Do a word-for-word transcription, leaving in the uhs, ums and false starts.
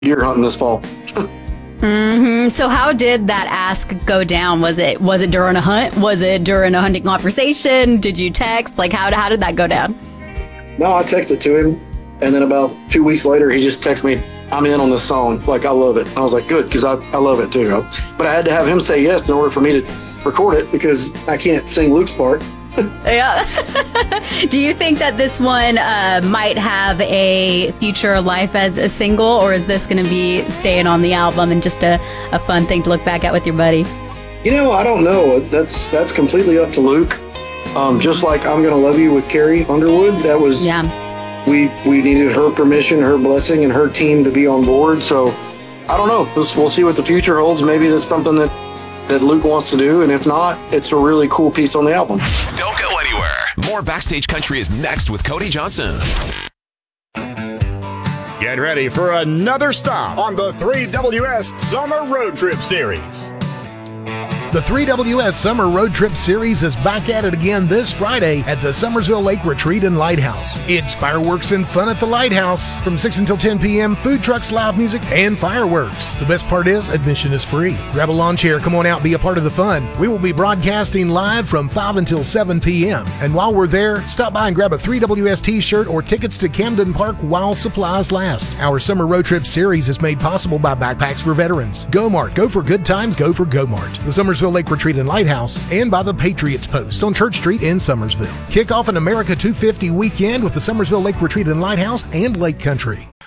deer hunting this fall. Mm-hmm. So how did that ask go down? Was it was it during a hunt? Was it during a hunting conversation? Did you text? Like, how, how did that go down? No, I texted to him, and then about two weeks later, he just texted me, I'm in on this song. Like, I love it. I was like, good, because I, I love it too. But I had to have him say yes in order for me to record it, because I can't sing Luke's part. Yeah. Do you think that this one uh, might have a future life as a single, or is this going to be staying on the album and just a, a fun thing to look back at with your buddy? You know, I don't know. That's that's completely up to Luke. Um, just like I'm Gonna Love You with Carrie Underwood, that was, yeah. we, we needed her permission, her blessing, and her team to be on board. So I don't know. We'll, we'll see what the future holds. Maybe that's something that that Luke wants to do, and if not, it's a really cool piece on the album. Don't go anywhere. More Backstage Country is next with Cody Johnson. Get ready for another stop on the three W S Summer Road Trip Series. The three W S Summer Road Trip Series is back at it again this Friday at the Summersville Lake Retreat and Lighthouse. It's fireworks and fun at the Lighthouse. From six until ten p.m., food trucks, live music, and fireworks. The best part is, admission is free. Grab a lawn chair, come on out, be a part of the fun. We will be broadcasting live from five until seven p.m. And while we're there, stop by and grab a three W S t-shirt or tickets to Camden Park while supplies last. Our Summer Road Trip Series is made possible by Backpacks for Veterans, Go-Mart, go for good times, go for Go-Mart, the Summersville Lake Retreat and Lighthouse, and by the Patriots Post on Church Street in Summersville. Kick off an America two fifty weekend with the Summersville Lake Retreat and Lighthouse and Lake Country.